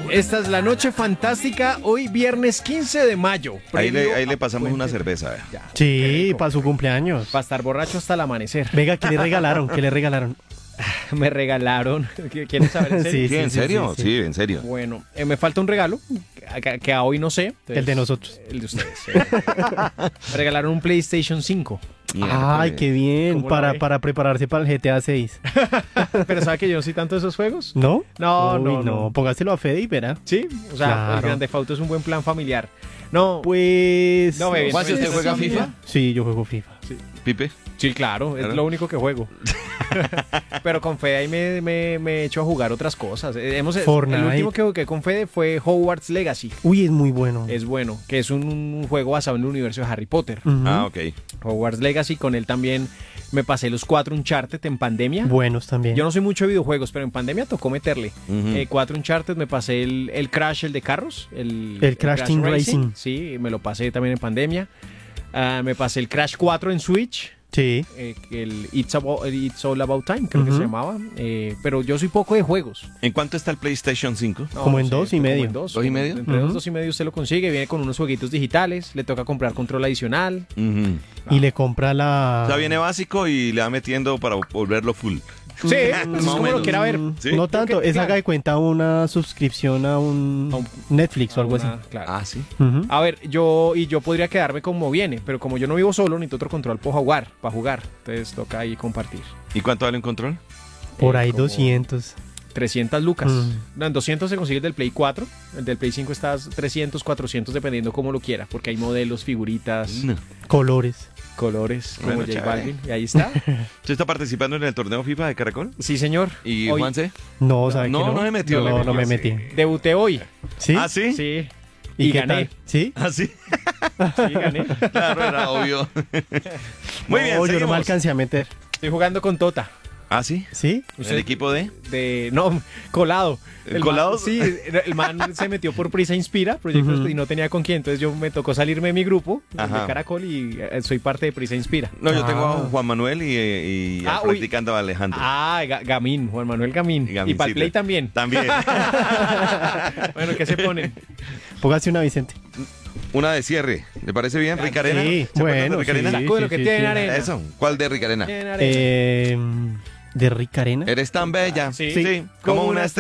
Esta es la noche fantástica, hoy viernes 15 de mayo. Ahí le pasamos una cerveza. Sí, para su cumpleaños. Para estar borracho hasta el amanecer. Venga, ¿qué le regalaron? ¿Qué le regalaron? Me regalaron. ¿Quieren saber en serio? Sí, ¿en serio? Sí, en serio. Bueno, me falta un regalo que a hoy no sé. Entonces, El de nosotros. El de ustedes. Me regalaron un PlayStation 5. Ay, qué bien. ¿Cómo la ve? Para prepararse para el GTA 6. Pero ¿sabe que yo no soy tanto de esos juegos? ¿No? No, Uy, no. Póngaselo a Fede y verá. Sí, o sea, Claro. el Grand Theft Auto es un buen plan familiar. No, Pues... No, bebé, Juanse, ¿usted juega FIFA? Sí, yo juego FIFA. ¿Pipe? sí, claro, es ¿Claro? lo único que juego. Pero con Fede ahí me he hecho a jugar otras cosas. El Fortnite. último que jugué con Fede fue Hogwarts Legacy. Uy, es muy bueno. Es bueno, que es un juego basado en el universo de Harry Potter. Ujú. Ah, ok. Hogwarts Legacy, con él también me pasé los 4 Uncharted en pandemia. Buenos también. Yo no soy mucho de videojuegos, pero en pandemia tocó meterle. Ujú. 4 Uncharted, me pasé el Crash, el de carros. El Crash Team Racing. Sí, me lo pasé también en pandemia. Me pasé el Crash 4 en Switch. Sí. El It's All About Time, creo que se Ujú. llamaba. Pero yo soy poco de juegos. ¿En cuánto está el PlayStation 5? No, Como en sí, 2 y como medio. en dos. ¿2 y medio? Entre Ujú. 2 y medio usted lo consigue. Viene con unos jueguitos digitales. Le toca comprar control adicional. Ujú. Y le compra la... O sea, viene básico y le va metiendo para volverlo full. Sí, Más es o como menos. lo quiera ver. Sí. No tanto, que- es claro. haga de cuenta una suscripción a un A un- Netflix o algo así. Claro. Ah, sí. Ujú. A ver, yo podría quedarme como viene, pero como yo no vivo solo, necesito otro control para jugar. Entonces toca ahí compartir. ¿Y cuánto vale un control? Por ahí como 200. 300 lucas. Mm. No, en 200 se consigue el del Play 4. El del Play 5 está 300, 400, dependiendo cómo lo quiera, porque hay modelos, figuritas, No. Colores. colores, como Bueno, J chévere. Balvin. Y ahí está. ¿Usted está participando en el torneo FIFA de Caracol? Sí, señor. ¿Y Hoy Juanse? No, ¿sabe No, que no? no me metió. No me metí. Debuté hoy. ¿Sí? ¿Ah, sí? Sí. ¿Y qué gané. tal? ¿Sí? ¿Ah, sí? Sí, gané. Claro, era obvio. Muy bien, No, yo no seguimos. me alcancé a meter. Estoy jugando con Tota. ¿Ah, sí? ¿Sí? ¿El equipo de? No, colado. ¿El colado? Man, sí, el man se metió por Prisa Inspira, proyectos, Ujú. y no tenía con quién. Entonces yo me tocó salirme de mi grupo, Ajá. de Caracol, y soy parte de Prisa Inspira. No, yo tengo a Ah. Juan Manuel y Ah, al uy. practicante a Alejandro. Gamín, Juan Manuel Gamín. Y para el Gamincito. Play también. También. Bueno, ¿qué se ponen? Póngase una, Vicente. Una de cierre. ¿Le parece bien, Ricarena? Sí, ¿Se acuerdan bueno, de Ricarena? sí, Saco de lo que tiene arena. Eso. ¿Cuál de Ricarena? Tienen arena. ¿De Rick Arena? Eres tan bella. Sí. Como una